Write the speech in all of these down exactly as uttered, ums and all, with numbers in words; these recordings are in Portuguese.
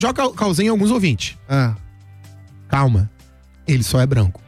Já causei em alguns ouvintes. Ah. Calma. Ele só é branco.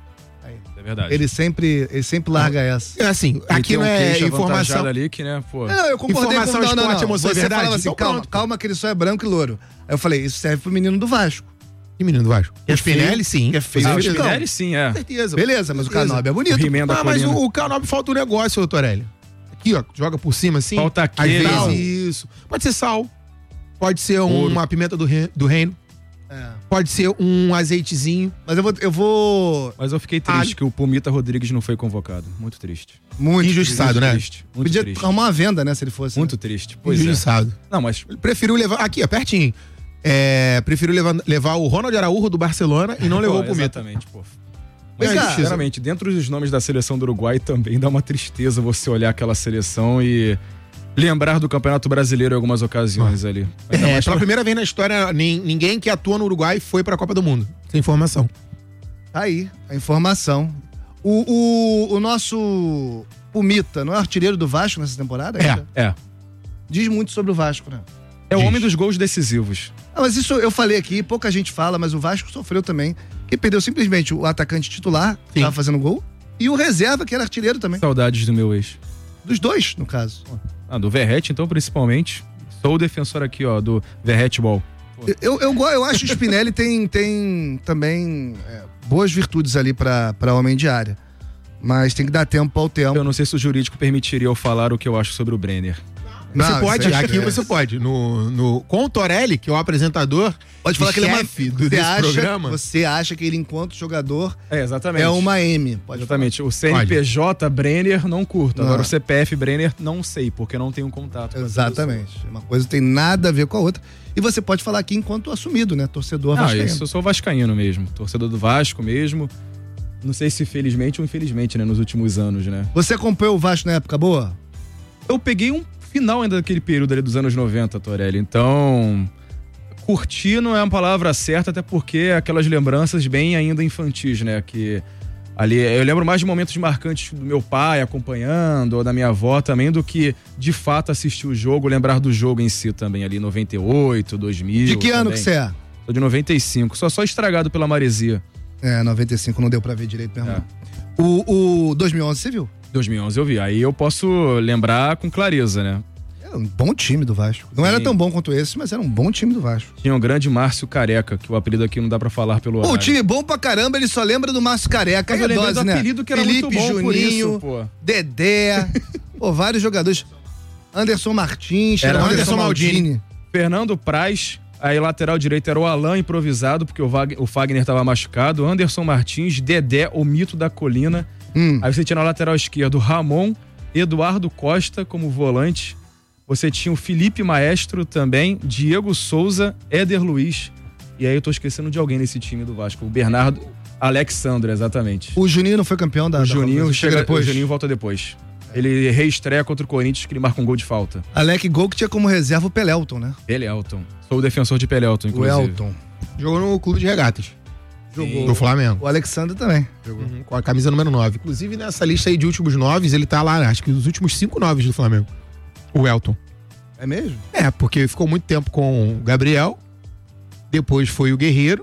É verdade. Ele sempre, ele sempre larga essa. É assim, aqui não é informação. Ali que, né, pô. Não, eu concordei informação, com não, não, esporte, não. emoção, Você é verdade? falava assim, Então, calma, pronto. calma que ele só é branco e louro. Aí eu falei, isso serve pro menino do Vasco. Que menino do Vasco? Que é O Spinelli, feio, sim. que é feio. Ah, o Então, Spinelli, sim, é. Com certeza. Beleza, mas o Beleza. Canóbio é bonito. O He-Man da Ah, mas o, colina. o Canóbio falta um negócio, Torelli. Aqui, ó, joga por cima assim. Falta Às aquele. vezes, Sal. isso. Pode ser sal. Pode ser um- Ouro. uma pimenta do, re- do reino. É. Pode ser um azeitezinho. Mas eu vou, eu vou... Mas eu fiquei triste Ah. que o Pumita Rodrigues não foi convocado. Muito triste. Muito Injustiçado, né? Triste. Muito Podia triste. arrumar uma venda, né, se ele fosse. Muito triste. Pois é. Injustiçado. Não, mas Ele preferiu levar. Aqui, ó, pertinho. É, preferiu levar, levar o Ronald Araújo do Barcelona e não levou Pô, o Pumita. exatamente, pô. Vem É, cá, justiça. Sinceramente, dentro dos nomes da seleção do Uruguai também dá uma tristeza você olhar aquela seleção e lembrar do Campeonato Brasileiro em algumas ocasiões ali. Ainda É, mais pela pra- primeira vez na história, nin- ninguém que atua no Uruguai foi pra Copa do Mundo. Sem informação. Tá aí, a informação. O, o, o nosso Pumita não é artilheiro do Vasco nessa temporada? É. ainda? É. Diz muito sobre o Vasco, né? É o Diz. homem dos gols decisivos. Ah, mas isso eu falei aqui, pouca gente fala, mas o Vasco sofreu também. Que perdeu simplesmente o atacante titular, que Sim. tava fazendo gol, e o reserva, que era artilheiro também. Saudades do meu ex. Dos dois, no caso. Ah, do Verrete, então, principalmente. Sou o defensor aqui, ó, do Verrete Ball. Eu, eu, go- eu acho que o Spinelli tem, tem também é, boas virtudes ali pra, pra homem de área. Mas tem que dar tempo ao tempo. Eu não sei se o jurídico permitiria eu falar o que eu acho sobre o Brenner. Não, Você isso pode, aí aqui esquece. você pode. No, no, com o Torelli, que é o apresentador, Pode falar e que ele é uma chefe do, você desse acha, programa. Você acha que ele, enquanto jogador, É, exatamente. é uma M. Pode Exatamente. O C N P J Brenner não curto. Não. Agora o C P F Brenner não sei, porque não tenho contato. com essa Exatamente. Uma coisa tem nada a ver com a outra. E você pode falar aqui enquanto assumido, né? Torcedor pessoa. Ah, vascaíno. isso, eu sou vascaíno mesmo. Torcedor do Vasco mesmo. Não sei se felizmente ou infelizmente, né? Nos últimos anos, né? Você acompanhou o Vasco na época boa? Eu peguei um final ainda daquele período ali dos anos noventa, Torelli. Então, curtir não é uma palavra certa, até porque aquelas lembranças bem ainda infantis, né? Que ali, eu lembro mais de momentos marcantes do meu pai acompanhando, ou da minha avó também, do que de fato assistir o jogo, lembrar do jogo em si também, ali noventa e oito, dois mil. De que ano também. que você é? Sou de noventa e cinco, só só estragado pela maresia. É, noventa e cinco não deu pra ver direito mesmo. É. não. O, o dois mil e onze você viu? dois mil e onze eu vi, aí eu posso lembrar com clareza, né? Era um bom time do Vasco. Não Sim. era tão bom quanto esse, mas era um bom time do Vasco. Tinha o grande Márcio Careca, que o apelido aqui não dá pra falar pelo Pô, o horário. time bom pra caramba, ele só lembra do Márcio Careca. Mas É eu lembrei dose, do né? apelido que era Felipe, muito bom por Juninho, isso, pô. Dedé, pô, vários jogadores. Anderson Martins, Era Anderson, Anderson Maldini. Maldini. Fernando Praz, aí lateral direito era o Alain improvisado, porque o, Wag- o Fagner tava machucado. Anderson Martins, Dedé, o mito da colina. Hum. Aí você tinha na lateral esquerdo Ramon, Eduardo Costa como volante. Você tinha o Felipe Maestro também, Diego Souza, Éder Luiz. E aí eu tô esquecendo de alguém nesse time do Vasco. O Bernardo Alexandre, exatamente. O Juninho não foi campeão da O da Juninho Copa, chega depois. O Juninho volta depois. Ele reestreia contra o Corinthians, que ele marca um gol de falta. Alec Gol que tinha como reserva o Pelelton, né? Pelelton. Sou o defensor de Pelelton, O inclusive. Elton. Jogou no clube de regatas. Jogou. Do Flamengo. O Alexandre também. Uhum, com a camisa número nove. Inclusive, nessa lista aí de últimos noves, ele tá lá, acho que dos últimos cinco noves do Flamengo. O Elton. É mesmo? É, porque ficou muito tempo com o Gabriel, depois foi o Guerreiro,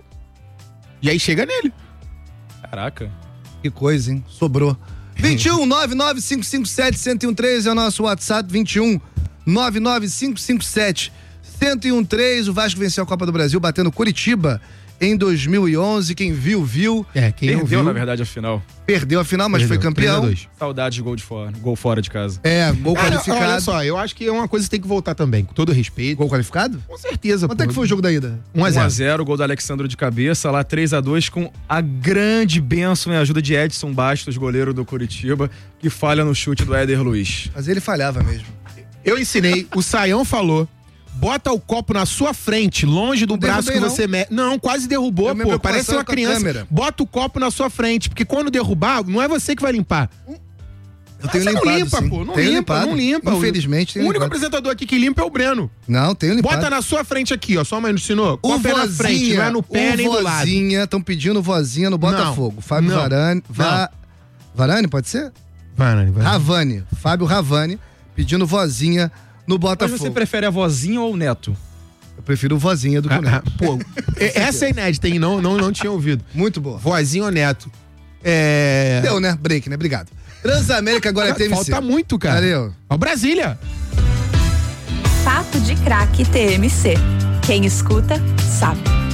e aí chega nele. Caraca. Que coisa, hein? Sobrou. vinte e um, nove nove cinco cinco sete, um zero um três é o nosso WhatsApp. vinte e um, nove nove cinco cinco sete, um zero um três. O Vasco venceu a Copa do Brasil batendo Curitiba em dois mil e onze. Quem viu, viu. É, quem não Perdeu, viu, na verdade, a final. Perdeu a final, mas perdeu. foi campeão. três a dois. Saudades de gol de fora. Gol fora de casa. É, gol Cara, qualificado. olha só, eu acho que é uma coisa que tem que voltar também, com todo respeito. Gol qualificado? Com certeza, Quanto é que foi o jogo da ida? um a um a zero. zero, gol do Alexandre de cabeça, lá três a dois com a grande bênção e ajuda de Edson Bastos, goleiro do Curitiba, que falha no chute do Éder Luiz. Mas ele falhava mesmo. Eu ensinei, o Saião falou, bota o copo na sua frente, longe do Não braço que derrubei, você mete. Não, quase derrubou, Eu me pô. preocupação Parece uma com a criança. câmera. Bota o copo na sua frente, porque quando derrubar, não é você que vai limpar. Eu tenho Você limpado, não limpa, sim. pô. Não Tenho limpa, limpado. não limpa. Infelizmente, O tenho único limpado. apresentador aqui que limpa é o Breno. Não, tenho limpado. Bota na sua frente aqui, ó. Sua mãe não ensinou? O Copo é na frente, não é no pé o nem do lado. vozinha, estão pedindo vozinha no Botafogo. Fábio Não. Varane. Va... Varane, pode ser? Vai, Nani, vai. Ravani. Fábio Ravani pedindo vozinha no Mas Botafogo. você prefere a vozinha ou o neto? Eu prefiro vozinha do que o Ah, Neto. ah, pô, é- essa é inédita, hein? Não, não, não tinha ouvido. Muito boa. Vozinho ou Neto? É. Deu, né? Break, né? Obrigado. Transamérica agora é T M C. Falta muito, cara. Valeu. Ó, Brasília. Papo de Craque T M C. Quem escuta, sabe.